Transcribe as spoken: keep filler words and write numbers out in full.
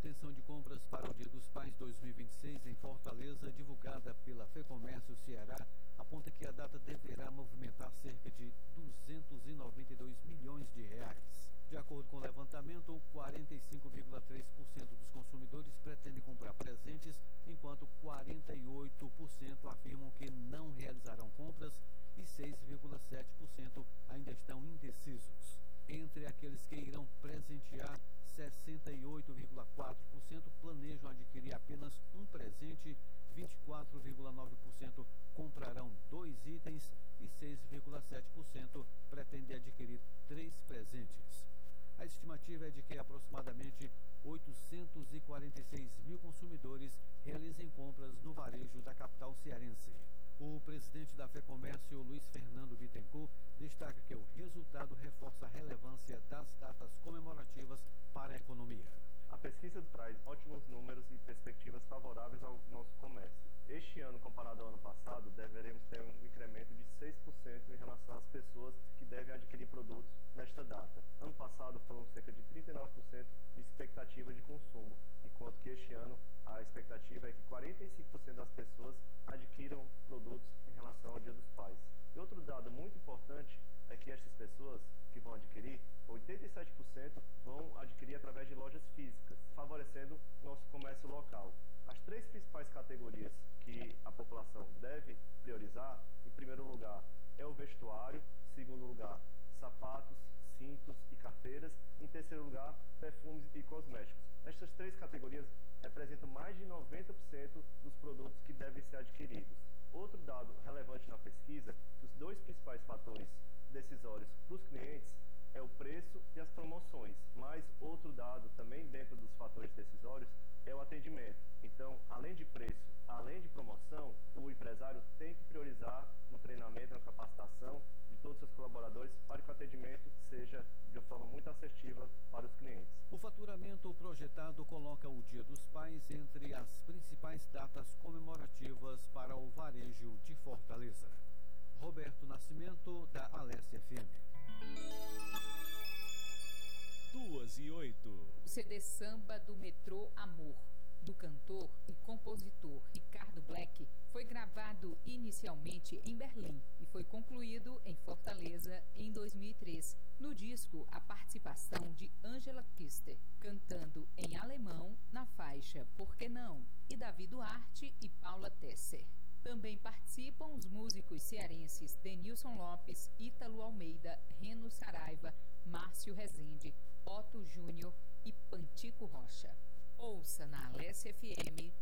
intenção de compras para o Dia dos Pais dois mil e vinte e seis em Fortaleza, divulgada pela FEComércio Ceará, aponta que a data deverá movimentar cerca de duzentos e noventa e dois milhões de reais. De acordo com o levantamento, quarenta e cinco vírgula três por cento dos consumidores pretendem comprar presentes, enquanto quarenta e oito por cento afirmam que não realizarão compras e seis vírgula sete por cento ainda estão indecisos. Entre aqueles que irão presentear, sessenta e oito vírgula quatro por cento planejam adquirir apenas um presente, vinte e quatro vírgula nove por cento comprarão dois itens e seis vírgula sete por cento pretendem adquirir três presentes. A estimativa é de que aproximadamente oitocentos e quarenta e seis mil consumidores realizem compras no varejo da capital cearense. O presidente da FEComércio, Luiz Fernando Bittencourt, destaca que o resultado reforça a relevância das datas comemorativas para a economia. A pesquisa traz ótimos números e perspectivas favoráveis ao nosso comércio. Este ano, comparado ao ano passado, deveremos ter um incremento de seis por cento em relação às pessoas que devem adquirir produtos nesta data. Ano passado foram cerca de trinta e nove por cento de expectativa de consumo, enquanto que este ano a expectativa é que quarenta e cinco por cento das pessoas adquiram produtos em relação ao Dia dos Pais. E outro dado muito importante é que estas pessoas que vão adquirir, oitenta e sete por cento vão adquirir através de lojas físicas, favorecendo nosso comércio local. As três principais categorias que a população deve priorizar, em primeiro lugar, é o vestuário, em segundo lugar, sapatos, cintos e carteiras, em terceiro lugar, perfumes e cosméticos. Estas três categorias representam mais de noventa por cento dos produtos que devem ser adquiridos. Outro dado relevante na pesquisa, que os dois principais fatores decisórios para os clientes é o preço e as promoções, mas outro dado também dentro dos fatores decisórios é o atendimento. Então, além de preço, além de promoção, o empresário tem que priorizar no treinamento, na capacitação de todos os seus colaboradores para que o atendimento seja de uma forma muito assertiva para os clientes. O faturamento projetado coloca o Dia dos Pais entre as principais datas comemorativas para o varejo de Fortaleza. Roberto Nascimento, da Alesse F M. Duas e oito. O C D Samba do Metrô Amor, do cantor e compositor Ricardo Black, foi gravado inicialmente em Berlim e foi concluído em Fortaleza em dois mil e três. No disco, a participação de Angela Kister, cantando em alemão na faixa Por que Não, e Davi Duarte e Paula Tesser. Também participam os músicos cearenses Denilson Lopes, Ítalo Almeida, Reno Saraiva, Márcio Rezende, Otto Júnior e Pantico Rocha. Ouça na Alesse F M